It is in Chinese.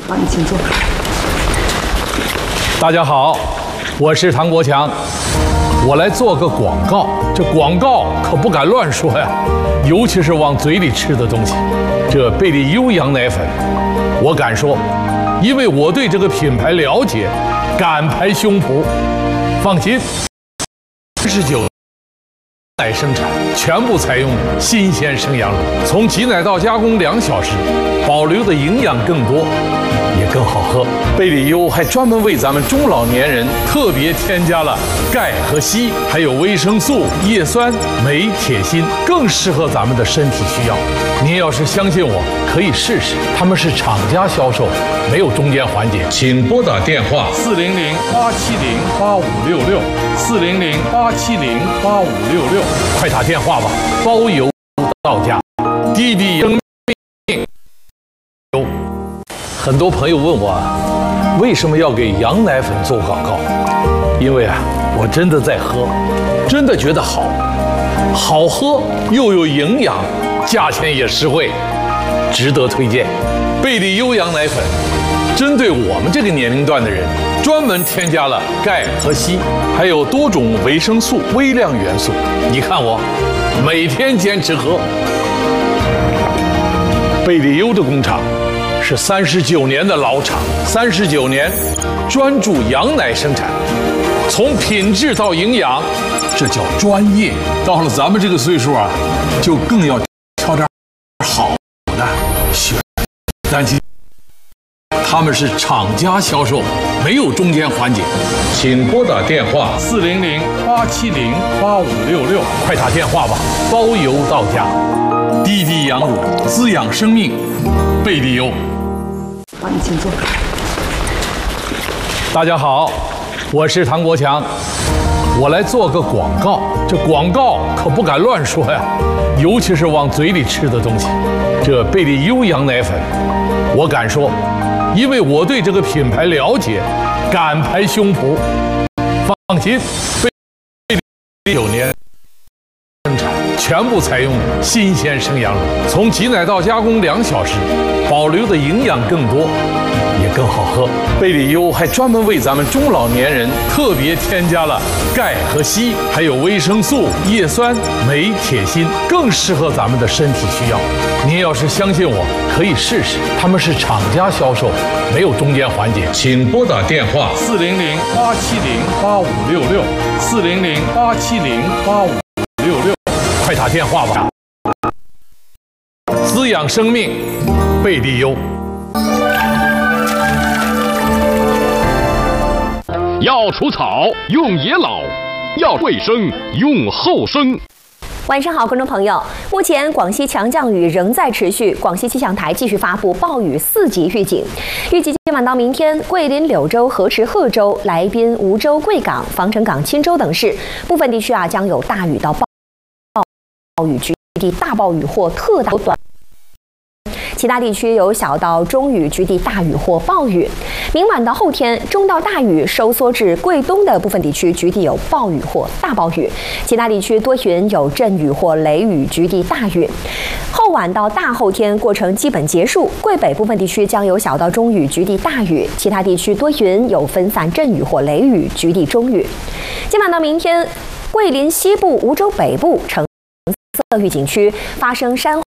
好，你请坐。 大家好，我是唐国强，我来做个广告。这广告可不敢乱说呀，尤其是往嘴里吃的东西。这贝利优羊奶粉，我敢说，因为我对这个品牌了解，敢拍胸脯。放心，39奶生产全部采用新鲜生羊乳，从挤奶到加工2小时，保留的营养更多，也更好喝。贝利优还专门为咱们中老年人特别添加了钙和硒，还有维生素、叶酸、镁、铁、锌，更适合咱们的身体需要。您要是相信我，可以试试。他们是厂家销售，没有中间环节。请拨打电话400-870-8566，400-870-8566，快打电话吧，包邮到家，滴滴生命。很多朋友问我，为什么要给羊奶粉做广告？因为我真的在喝，真的觉得好喝又有营养，价钱也实惠，值得推荐。贝利优羊奶粉针对我们这个年龄段的人，专门添加了钙和硒，还有多种维生素、微量元素。你看我每天坚持喝。贝利优的工厂是39年的老厂，39年专注羊奶生产，从品质到营养，这叫专业。到了咱们这个岁数就更要挑点好的，选单期。他们是厂家销售，没有中间环节。请拨打电话400-870-8566，快打电话吧，包邮到家。滴滴羊乳，滋养生命，贝利优。 好，你请坐。 大家好，我是唐国强，我来做个广告。这广告可不敢乱说呀，尤其是往嘴里吃的东西。这贝利优羊奶粉，我敢说，因为我对这个品牌了解，敢拍胸脯。放心，贝利9年生产全部采用新鲜生羊乳，从挤奶到加工2小时，保留的营养更多，也更好喝。贝利优还专门为咱们中老年人特别添加了钙和硒，还有维生素、叶酸、镁、铁、锌，更适合咱们的身体需要。您要是相信我，可以试试。他们是厂家销售，没有中间环节。请拨打电话400-870-8566，400-870-8566，快打电话吧。滋养生命，贝利优。 要除草用野老，要卫生用后生。 晚上好，观众朋友。目前广西强降雨仍在持续，广西气象台继续发布暴雨4级预警。预计今晚到明天，桂林、柳州、河池、贺州、来宾、梧州、贵港、防城港、钦州等市部分地区将有大雨到暴雨，局地大暴雨或特大短。其他地区有小到中雨，局地大雨或暴雨。明晚到后天，中到大雨收缩至桂东的部分地区，局地有暴雨或大暴雨；其他地区多云，有阵雨或雷雨，局地大雨。后晚到大后天过程基本结束，桂北部分地区将有小到中雨，局地大雨；其他地区多云，有分散阵雨或雷雨，局地中雨。今晚到明天，桂林西部、梧州北部呈色预警区发生山